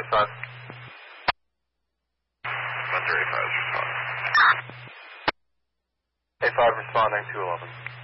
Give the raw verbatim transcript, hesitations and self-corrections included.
respond. one thirty-five is responding. A five responding, two eleven.